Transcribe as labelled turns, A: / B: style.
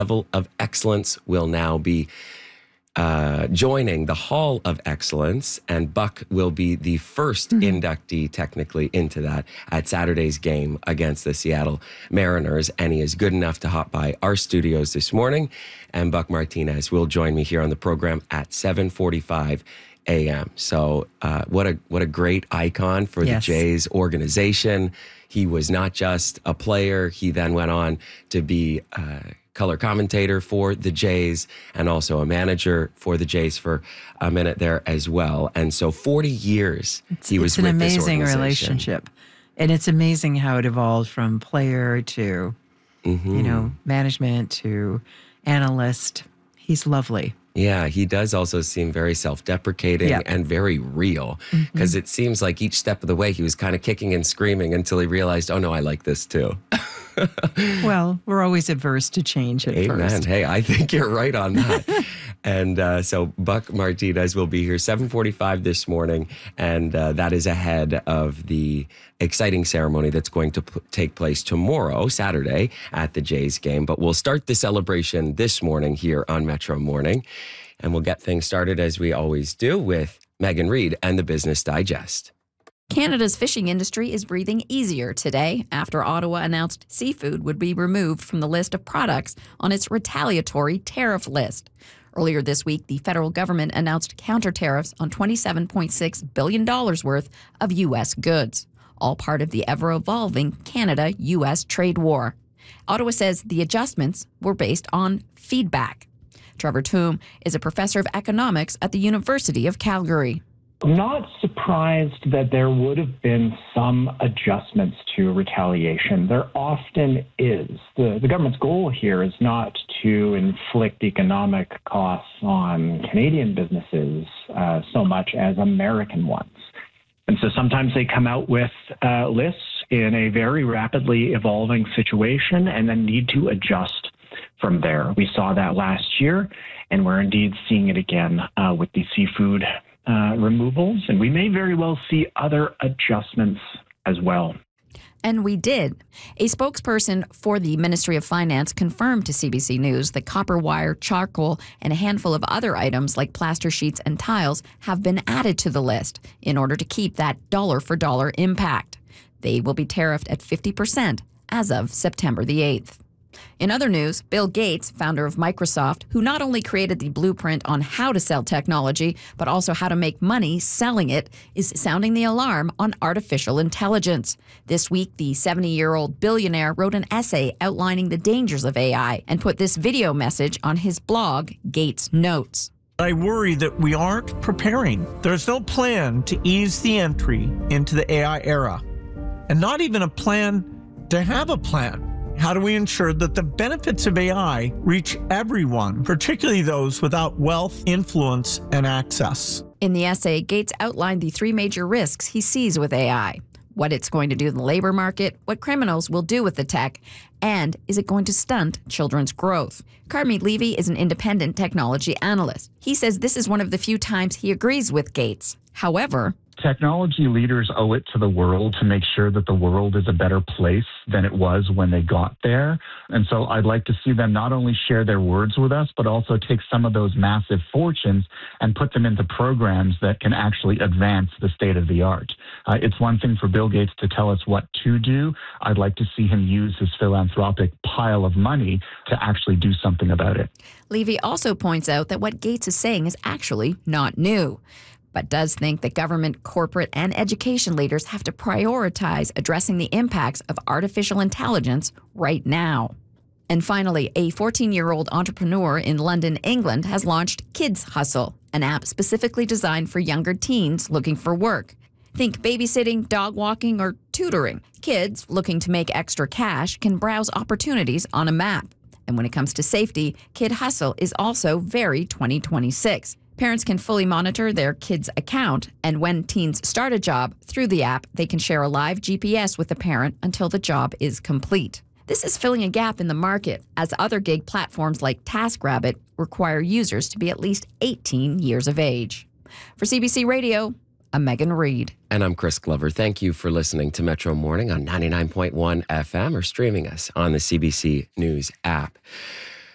A: level of excellence will now be joining the Hall of Excellence, and Buck will be the first inductee technically into that at Saturday's game against the Seattle Mariners, and he is good enough to hop by our studios this morning, and Buck Martinez will join me here on the program at 7:45 a.m. So what a great icon for the Jays organization. He was not just a player. He then went on to be color commentator for the Jays and also a manager for the Jays for a minute there as well. And so 40 years he was with this organization. It's an amazing
B: relationship. And it's amazing how it evolved from player to, management to analyst. He's lovely.
A: Yeah, he does also seem very self-deprecating and very real, because it seems like each step of the way he was kind of kicking and screaming until he realized, oh no, I like this too.
B: Well, we're always adverse to change at first.
A: Hey, I think you're right on that. And so Buck Martinez will be here 7:45 this morning, and that is ahead of the exciting ceremony that's going to take place tomorrow, Saturday, at the Jays game. But we'll start the celebration this morning here on Metro Morning, and we'll get things started as we always do with Megan Reid and the Business Digest.
C: Canada's fishing industry is breathing easier today after Ottawa announced seafood would be removed from the list of products on its retaliatory tariff list. Earlier this week, the federal government announced counter tariffs on $27.6 billion worth of U.S. goods, all part of the ever-evolving Canada-U.S. trade war. Ottawa says the adjustments were based on feedback. Trevor Toom is a professor of economics at the University of Calgary.
D: I'm not surprised that there would have been some adjustments to retaliation. There often is. The government's goal here is not to inflict economic costs on Canadian businesses so much as American ones. And so sometimes they come out with lists in a very rapidly evolving situation and then need to adjust from there. We saw that last year, and we're indeed seeing it again with the seafood removals, and we may very well see other adjustments as well.
C: And we did. A spokesperson for the Ministry of Finance confirmed to CBC News that copper wire, charcoal, and a handful of other items like plaster sheets and tiles have been added to the list in order to keep that dollar-for-dollar impact. They will be tariffed at 50% as of September the 8th. In other news, Bill Gates, founder of Microsoft, who not only created the blueprint on how to sell technology, but also how to make money selling it, is sounding the alarm on artificial intelligence. This week, the 70-year-old billionaire wrote an essay outlining the dangers of AI and put this video message on his blog, Gates Notes.
E: I worry that we aren't preparing. There's no plan to ease the entry into the AI era, and not even a plan to have a plan. How do we ensure that the benefits of AI reach everyone, particularly those without wealth, influence, and access?
C: In the essay, Gates outlined the three major risks he sees with AI: what it's going to do in the labor market, what criminals will do with the tech, and is it going to stunt children's growth? Carmi Levy is an independent technology analyst. He says this is one of the few times he agrees with Gates. However,
F: technology leaders owe it to the world to make sure that the world is a better place than it was when they got there. And so I'd like to see them not only share their words with us, but also take some of those massive fortunes and put them into programs that can actually advance the state of the art. It's one thing for Bill Gates to tell us what to do. I'd like to see him use his philanthropic pile of money to actually do something about it.
C: Levy also points out that what Gates is saying is actually not new, but does think that government, corporate, and education leaders have to prioritize addressing the impacts of artificial intelligence right now. And finally, a 14-year-old entrepreneur in London, England, has launched Kids Hustle, an app specifically designed for younger teens looking for work. Think babysitting, dog walking, or tutoring. Kids looking to make extra cash can browse opportunities on a map. And when it comes to safety, Kid Hustle is also very 2026. Parents can fully monitor their kids' account, and when teens start a job through the app, they can share a live GPS with the parent until the job is complete. This is filling a gap in the market, as other gig platforms like TaskRabbit require users to be at least 18 years of age. For CBC Radio, I'm Megan Reid.
A: And I'm Chris Glover. Thank you for listening to Metro Morning on 99.1 FM or streaming us on the CBC News app.